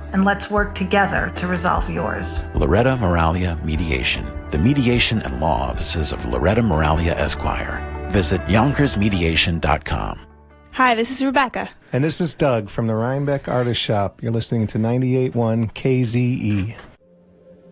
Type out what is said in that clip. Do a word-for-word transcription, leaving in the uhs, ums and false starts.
and let's work together to resolve yours. Loretta Moralia Mediation. The mediation and law offices of Loretta Moralia Esquire. Visit yonkers mediation dot com. Hi, this is Rebecca. And this is Doug from the Rhinebeck Artist Shop. You're listening to ninety-eight point one K Z E.